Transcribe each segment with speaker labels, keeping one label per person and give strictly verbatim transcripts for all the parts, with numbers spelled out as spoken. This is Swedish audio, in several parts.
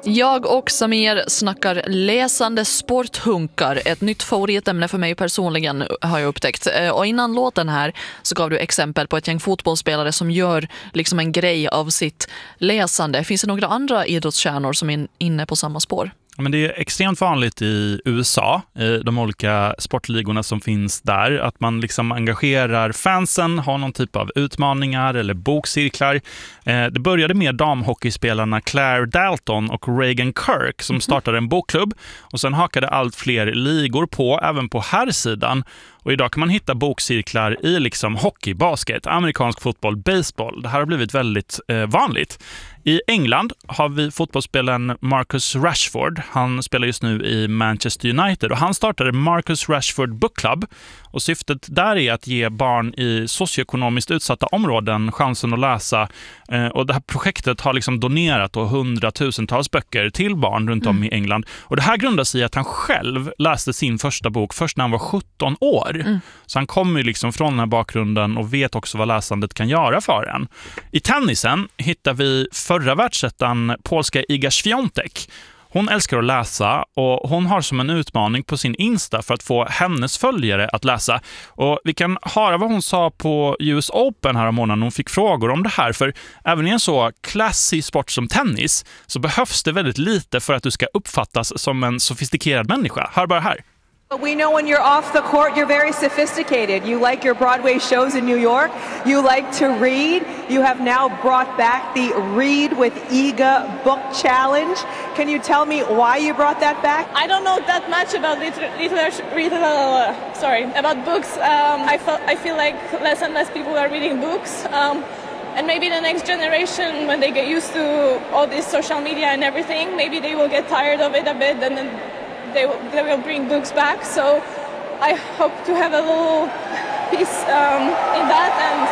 Speaker 1: Jag och Samir snackar läsande sporthunkar. Ett nytt favoritämne för mig personligen har jag upptäckt. Och innan låten här så gav du exempel på ett gäng fotbollsspelare som gör liksom en grej av sitt läsande. Finns det några andra idrottskärnor som är inne på samma spår?
Speaker 2: Men det är extremt vanligt i U S A, i de olika sportligorna som finns där, att man liksom engagerar fansen, har någon typ av utmaningar eller bokcirklar. Eh, det började med damhockeyspelarna Claire Dalton och Reagan Kirk som startade en bokklubb, och sen hakade allt fler ligor på, även på herrsidan. Och idag kan man hitta bokcirklar i liksom hockey, basket, amerikansk fotboll, baseball. Det här har blivit väldigt eh, vanligt. I England har vi fotbollsspelaren Marcus Rashford. Han spelar just nu i Manchester United och han startade Marcus Rashford Book Club. Och syftet där är att ge barn i socioekonomiskt utsatta områden chansen att läsa. Eh, och det här projektet har liksom donerat då hundratusentals böcker till barn runt om mm. i England. Och det här grundar sig i att han själv läste sin första bok först när han var sjutton år. Mm. Så han kommer ju liksom från den här bakgrunden och vet också vad läsandet kan göra för en. I tennisen hittar vi förra världsettan polska Iga Świątek. Hon älskar att läsa och hon har som en utmaning på sin Insta för att få hennes följare att läsa. Och vi kan höra vad hon sa på U S Open här om månaden. Hon fick frågor om det här, för även i en så klassisk sport som tennis så behövs det väldigt lite för att du ska uppfattas som en sofistikerad människa. Hör bara här.
Speaker 3: We know when you're off the court, you're very sophisticated. You like your Broadway shows in New York. You like to read. You have now brought back the Read with Iga Book Challenge. Can you tell me why you brought that back?
Speaker 4: I don't know that much about literature, uh, sorry, about books. Um, I, feel, I feel like less and less people are reading books. Um, and maybe the next generation, when they get used to all this social media and everything, maybe they will get tired of it a bit, and then They will, they will bring books back, so I hope to have a little piece um, in that. And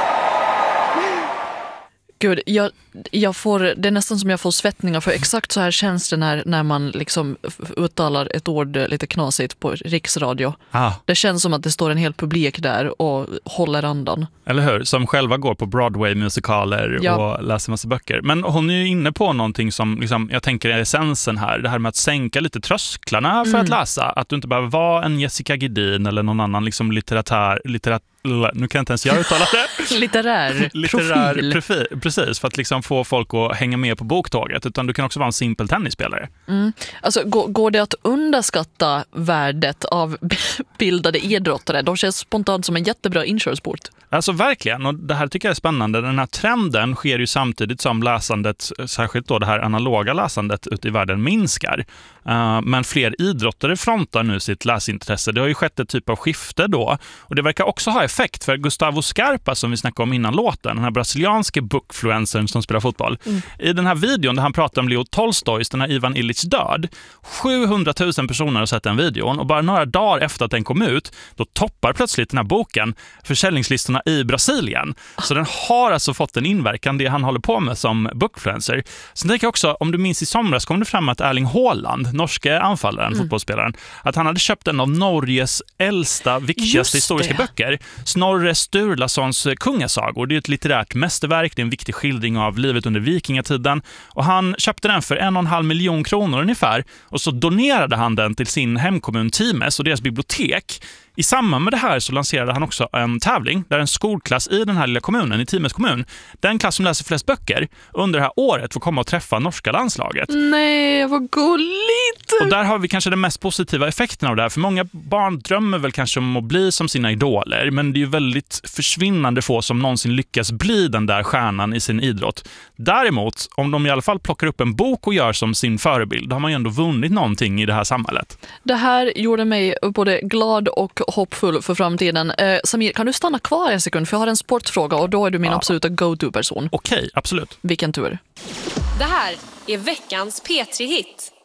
Speaker 1: Gud, jag, jag får, det är nästan som jag får svettningar, för exakt så här känns det när, när man liksom uttalar ett ord lite knasigt på riksradio. Ah. Det känns som att det står en hel publik där och håller andan. Eller
Speaker 2: hur? Som själva går på Broadway-musikaler ja. och läser massa böcker. Men hon är ju inne på någonting som liksom, jag tänker är essensen här. Det här med att sänka lite trösklarna för mm. att läsa. Att du inte behöver vara en Jessica Gedin eller någon annan liksom litteratär, litterat nu kan jag inte ens jag uttala det.
Speaker 1: Litterär,
Speaker 2: Litterär
Speaker 1: profil.
Speaker 2: profil. Precis, för att liksom få folk att hänga med på boktåget. Utan du kan också vara en simpel tennisspelare.
Speaker 1: Mm. Alltså, går, går det att underskatta värdet av bildade idrottare? De känns spontant som en jättebra inkörsport.
Speaker 2: Alltså verkligen, och det här tycker jag är spännande. Den här trenden sker ju samtidigt som läsandet, särskilt då det här analoga läsandet ute i världen, minskar. Uh, men fler idrottare frontar nu sitt läsintresse. Det har ju skett ett typ av skifte då. Och det verkar också ha effekt, för Gustavo Scarpa som vi snackade om innan låten, den här brasilianske bookfluencern som spelar fotboll. Mm. I den här videon där han pratar om Leo Tolstojs, den här Ivan Illich död, sjuhundratusen personer har sett den videon, och bara några dagar efter att den kom ut, då toppar plötsligt den här boken försäljningslistorna i Brasilien. Så den har alltså fått en inverkan, det han håller på med som bookfluencer. Sen tänker jag också, om du minns i somras kom det fram att Erling Haaland, norske anfallaren, mm. fotbollsspelaren, att han hade köpt en av Norges äldsta, viktigaste historiska böcker, Snorre Sturlasons kungasagor. Det är ett litterärt mästerverk, det är en viktig skildring av livet under vikingatiden, och han köpte den för en och en halv miljon kronor ungefär, och så donerade han den till sin hemkommun Times och deras bibliotek. I samband med det här så lanserade han också en tävling där en skolklass i den här lilla kommunen, i Times kommun, den klass som läser flest böcker under det här året får komma och träffa norska landslaget.
Speaker 1: Nej, vad gulligt!
Speaker 2: Och där har vi kanske den mest positiva effekten av det här. För många barn drömmer väl kanske om att bli som sina idoler, men det är ju väldigt försvinnande få som någonsin lyckas bli den där stjärnan i sin idrott. Däremot, om de i alla fall plockar upp en bok och gör som sin förebild, då har man ju ändå vunnit någonting i det här samhället.
Speaker 1: Det här gjorde mig både glad och hoppfull för framtiden. Eh, Samir, kan du stanna kvar en sekund? För jag har en sportfråga och då är du min ja. absoluta go-to-person.
Speaker 2: Okej, absolut.
Speaker 1: Vilken tur?
Speaker 5: Det här är veckans P tre-hit.